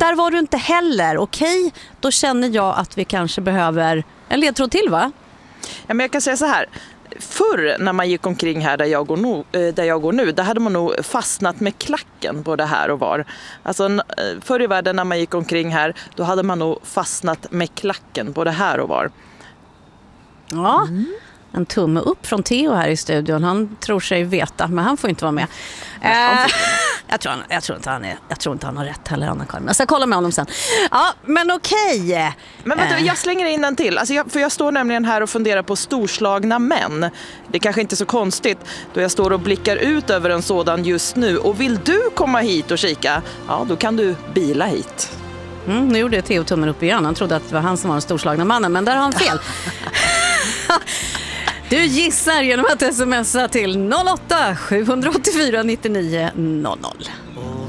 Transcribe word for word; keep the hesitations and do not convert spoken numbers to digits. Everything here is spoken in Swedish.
där var du inte heller. Okej, då känner jag att vi kanske behöver en ledtråd till, va? Ja, men jag kan säga så här. Förr när man gick omkring här där jag går nu, där jag går nu, där hade man nog fastnat med klacken både här och var. Alltså förr i världen när man gick omkring här, då hade man nog fastnat med klacken både här och var. Ja, mm. En tumme upp från Theo här i studion. Han tror sig veta, men han får inte vara med. Eh, jag, tror han, jag, tror inte han är, jag tror inte han har rätt heller, Anna-Karin. Jag ska kolla med honom sen. Ja, men okej. Men vänta, jag slänger in en till. Alltså jag, för jag står nämligen här och funderar på storslagna män. Det är kanske inte så konstigt då jag står och blickar ut över en sådan just nu. Och vill du komma hit och kika, ja då kan du bila hit. Mm, nu gjorde Theo tummen upp igen. Han trodde att det var han som var den storslagna mannen, men där har han fel. Du gissar genom att smsa till noll åtta sju åtta fyra nio nio noll noll.